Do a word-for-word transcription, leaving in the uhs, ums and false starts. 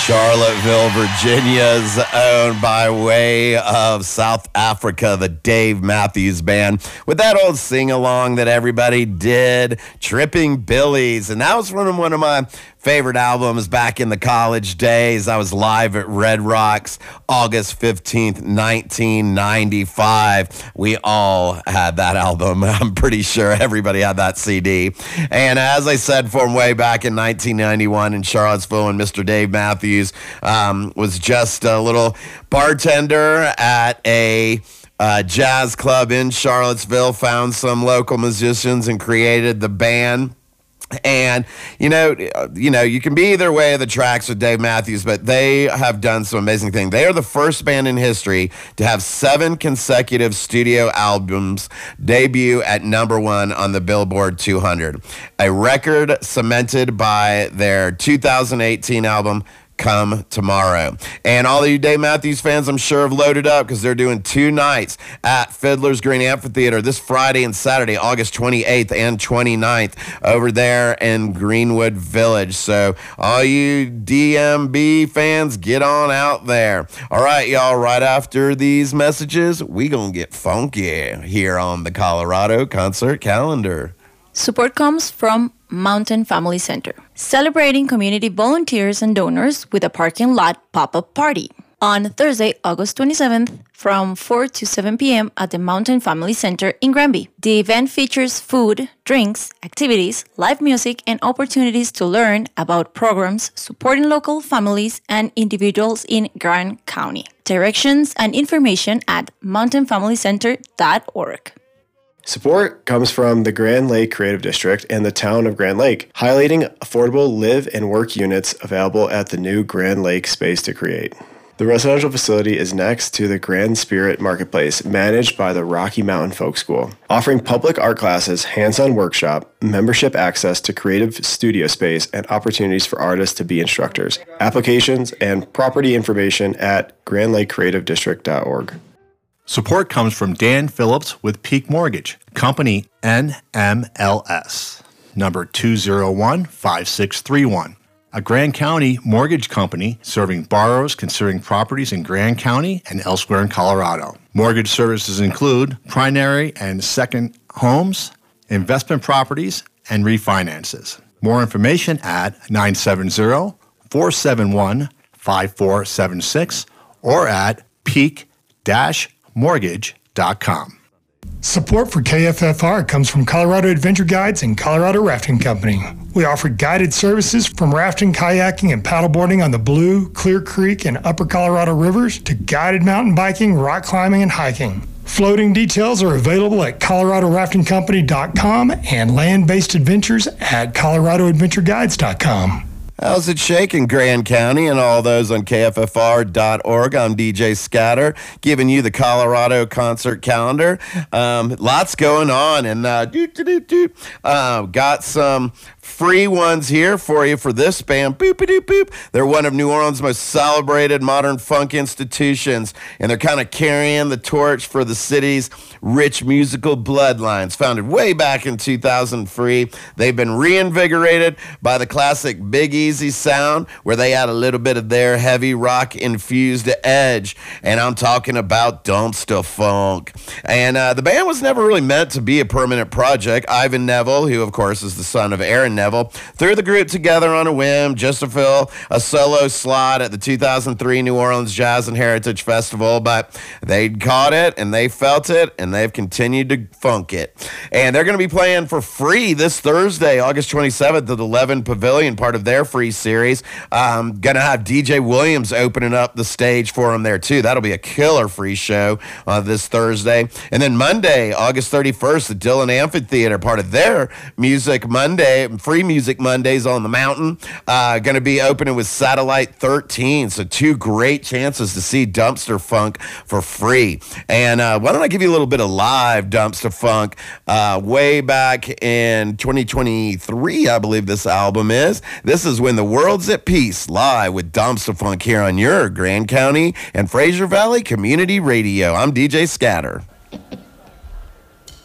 Charlottesville, Virginia's own by way of South Africa, the Dave Matthews Band, with that old sing-along that everybody did, Tripping Billies. And that was one of, one of my favorite albums back in the college days. I was live at Red Rocks August fifteenth, nineteen ninety-five. We all had that album. I'm pretty sure everybody had that C D. And as I said, from way back in nineteen ninety-one in Charlottesville, and Mister Dave Matthews um, was just a little bartender at a uh, jazz club in Charlottesville, found some local musicians and created the band. And, you know, you know, you can be either way of the tracks with Dave Matthews, but they have done some amazing things. They are the first band in history to have seven consecutive studio albums debut at number one on the Billboard two hundred, a record cemented by their two thousand eighteen album, Come Tomorrow. And all of you Dave Matthews fans, I'm sure, have loaded up because they're doing two nights at Fiddler's Green Amphitheater this Friday and Saturday, August twenty-eighth and twenty-ninth, over there in Greenwood Village. So all you D M B fans, get on out there. All right, y'all, right after these messages, we gonna get funky here on the Colorado Concert Calendar. Support comes from Mountain Family Center, celebrating community volunteers and donors with a parking lot pop-up party on Thursday, August twenty-seventh from four to seven p.m. at the Mountain Family Center in Granby. The event features food, drinks, activities, live music, and opportunities to learn about programs supporting local families and individuals in Grand County. Directions and information at mountain family center dot org. Support comes from the Grand Lake Creative District and the town of Grand Lake, highlighting affordable live and work units available at the new Grand Lake Space to Create. The residential facility is next to the Grand Spirit Marketplace, managed by the Rocky Mountain Folk School, offering public art classes, hands-on workshop, membership access to creative studio space, and opportunities for artists to be instructors. Applications and property information at grand lake creative district dot org. Support comes from Dan Phillips with Peak Mortgage, company N M L S, number two zero one five six three one. A Grand County mortgage company serving borrowers considering properties in Grand County and elsewhere in Colorado. Mortgage services include primary and second homes, investment properties, and refinances. More information at nine seven zero, four seven one, five four seven six or at peak dash mortgage dot com. Support for K F F R comes from Colorado Adventure Guides and Colorado Rafting Company. We offer guided services from rafting, kayaking, and paddleboarding on the Blue, Clear Creek, and Upper Colorado rivers to guided mountain biking, rock climbing, and hiking. Floating details are available at colorado rafting company dot com and land-based adventures at colorado adventure guides dot com. How's it shaking, Grand County and all those on K F F R dot org? I'm D J Scatter, giving you the Colorado Concert Calendar. Um, lots going on, and uh, doo, doo, doo, doo. Uh, got some free ones here for you for this band. Boop-a-doop boop. They're one of New Orleans' most celebrated modern funk institutions, and they're kind of carrying the torch for the city's rich musical bloodlines. Founded way back in two thousand three, they've been reinvigorated by the classic Big Easy sound, where they add a little bit of their heavy rock-infused edge, and I'm talking about dumpster funk. And uh, the band was never really meant to be a permanent project. Ivan Neville, who of course is the son of Aaron Neville, threw the group together on a whim just to fill a solo slot at the two thousand three New Orleans Jazz and Heritage Festival, but they caught it and they felt it and they've continued to funk it. And they're going to be playing for free this Thursday, August twenty-seventh at the Levin Pavilion, part of their free series. Um, going to have D J Williams opening up the stage for them there too. That'll be a killer free show uh, this Thursday. And then Monday, August thirty-first, the Dillon Amphitheater, part of their Music Monday, Free Music Mondays on the mountain, uh, going to be opening with Satellite thirteen. So two great chances to see Dumpster Funk for free. And uh, why don't I give you a little bit of live Dumpster Funk uh, way back in twenty twenty-three, I believe this album is. This is When the World's at Peace, live with Dumpster Funk here on your Grand County and Fraser Valley Community Radio. I'm D J Scatter.